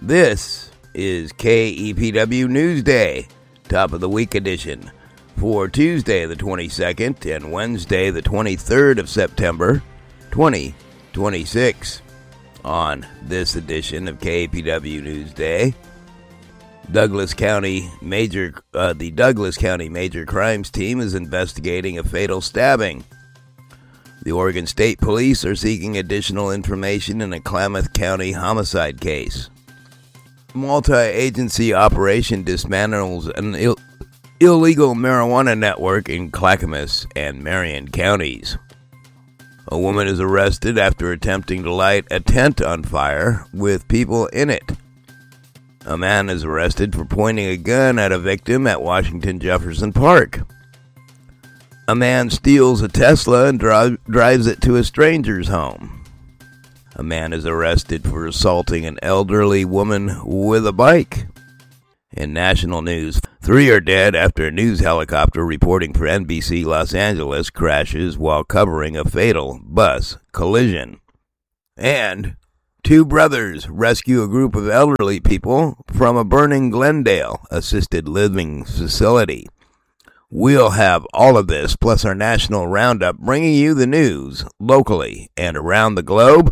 This is KEPW Newsday, top of the week edition, for Tuesday the 22nd and Wednesday the 23rd of September, 2026. On this edition of KEPW Newsday, the Douglas County Major Crimes Team is investigating a fatal stabbing. The Oregon State Police are seeking additional information in a Klamath County homicide case. Multi-agency operation dismantles an illegal marijuana network in Clackamas and Marion counties. A woman is arrested after attempting to light a tent on fire with people in it. A man is arrested for pointing a gun at a victim at Washington Jefferson Park. A man steals a Tesla and drives it to a stranger's home. A man is arrested for assaulting an elderly woman with a bike. In national news, 3 are dead after a news helicopter reporting for NBC Los Angeles crashes while covering a fatal bus collision. And 2 brothers rescue a group of elderly people from a burning Glendale assisted living facility. We'll have all of this, plus our national roundup, bringing you the news locally and around the globe.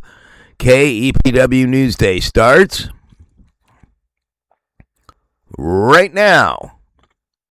KEPW Newsday starts right now.